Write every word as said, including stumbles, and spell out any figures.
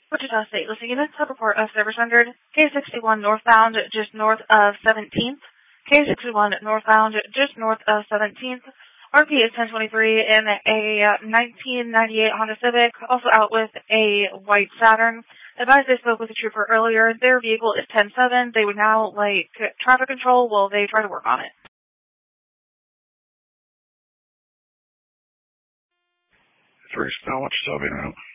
Wichita State Listing Units have report of service rendered. K sixty-one northbound, just north of seventeenth. K sixty-one northbound, just north of seventeenth. R P is ten twenty-three in a nineteen ninety-eight Honda Civic, also out with a white Saturn. Advised they spoke with a trooper earlier. Their vehicle is ten seven. They would now like traffic control while they try to work on it. Three, now what's Wichita being out?